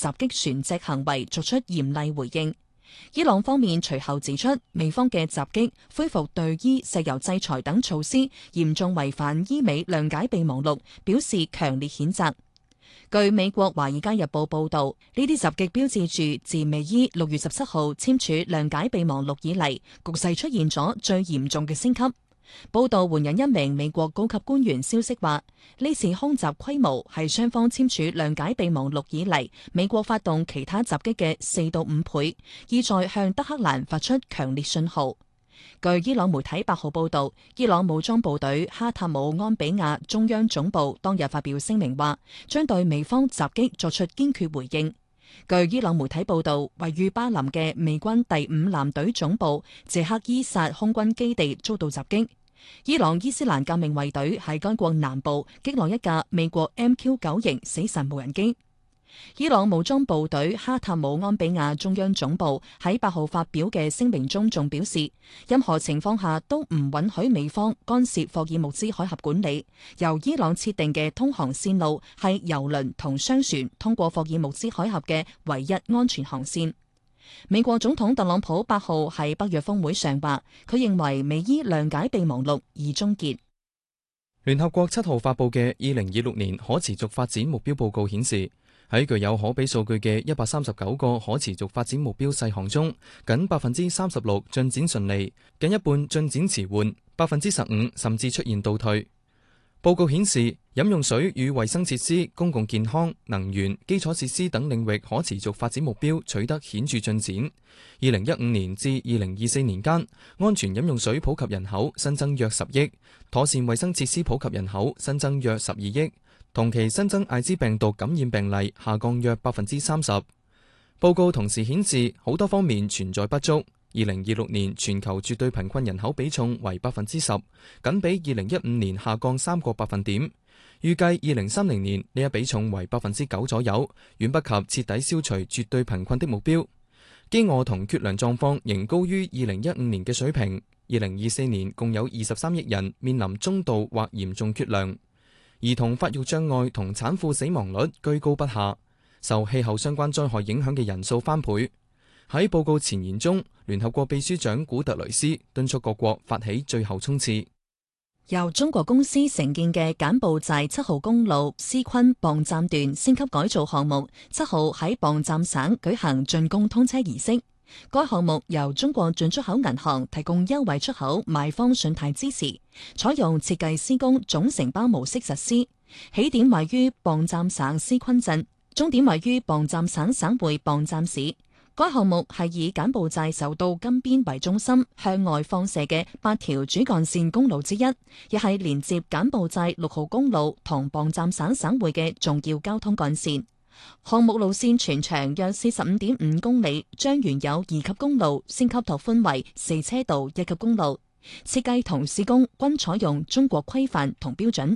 襲擊船隻行為作出嚴厲回應。伊朗方面隨後指出，美方嘅襲擊、恢復對伊石油制裁等措施，嚴重違反伊美諒解備忘錄，表示強烈譴責。據美國《華爾街日報》報導，呢啲襲擊標誌住自美伊6月17號簽署諒解備忘錄以嚟，局勢出現咗最嚴重嘅升級。報導援引一名美國高級官員消息話，呢次空襲規模係雙方簽署諒解備忘錄以嚟美國發動其他襲擊嘅4到5倍，意在向德黑蘭發出強烈信號。據伊朗媒體8號報導，伊朗武裝部隊哈塔姆安比亞中央總部當日發表聲明話，將對美方襲擊作出堅決回應。據伊朗媒體報導，位於巴林嘅美軍第5艦隊總部謝克伊薩空軍基地遭到襲擊。伊朗伊斯蘭革命衛隊喺該國南部擊落一架美國 MQ-9 型死神無人機。伊朗武裝部隊哈塔姆安比亞中央總部喺8號發表嘅聲明中仲表示，任何情況下都唔允許美方干涉霍爾木茲海峽管理。由伊朗設定嘅通航線路係油輪同商船通過霍爾木茲海峽嘅唯一安全航線。美國總統特朗普8號喺北約峰會上話，佢認為美伊諒解備忘錄已終結。 聯合國7號發佈嘅2026年可持續發展目標報告顯示，喺具有可比數據嘅139個可持續發展目標細項中，僅36%進展順利，近一半進展遲緩，15%甚至出現倒退。報告顯示，飲用水與衛生設施、公共健康、能源、基礎設施等領域可持續發展目標取得顯著進展。2015年至2024年間，安全飲用水普及人口新增約10億，妥善衛生設施普及人口新增約12億，同期新增艾滋病毒感染病例下降約30%。報告同時顯示，好多方面存在不足。2026年全球絕對貧困人口比重為10%，僅比2015年下降3個百分點。預計2030年呢一比重為9%左右，遠不及徹底消除絕對貧困的目標。飢餓同缺糧狀況仍高於2015年嘅水平。2024年共有23億人面臨中度或嚴重缺糧，兒童發育障礙同產婦死亡率居高不下，受氣候相關災害影響嘅人數翻倍。喺報告前言中，聯合國秘書長古特雷斯敦促各國發起最後衝刺。 由中國公司承建嘅柬埔寨7號公路斯昆磅站段升級改造項目7號喺磅站省舉行竣工通車儀式。該項目由中國進出口銀行提供優惠出口買方信貸支持，採用設計施工總承包模式實施。起點位於磅站省斯昆鎮，終點位於磅站省省會磅站市。該項目係以柬埔寨首都金邊為中心向外放射嘅8條主幹線公路之一，亦係連接柬埔寨6號公路同磅站省省會嘅重要交通幹線。項目路線全長約45.5公里，將原有2級公路升級拓寬為4車道1級公路。設計同施工均採用中國規範同標準。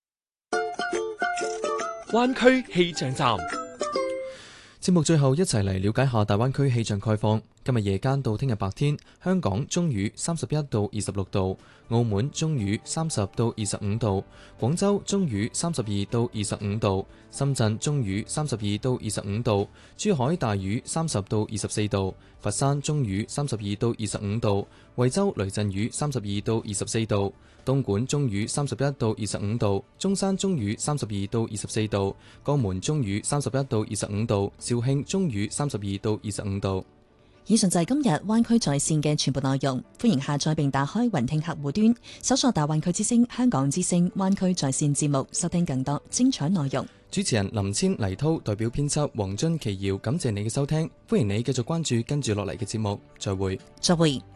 灣區氣象站。 節目最後一齊嚟了解下大灣區氣象概況。今日夜間到聽日白天，香港中雨31到26度，澳門中雨30到25度，廣州中雨32到25度，深圳中雨32到25度，珠海大雨30到24度，佛山中雨32到25度，惠州雷陣雨32到24度，東莞中雨31到25度，中山中雨32到24度，江門中雨31到25度，肇慶中雨32到25度。 以上就係今日灣區在線嘅全部內容，歡迎下載並打開雲聽客戶端，搜索大灣區之聲、香港之聲、灣區在線節目，收聽更多精彩內容。 主持人林千、黎濤代表編輯黃津、奇瑤，感謝你嘅收聽，歡迎你繼續關注跟住落嚟嘅節目，再會。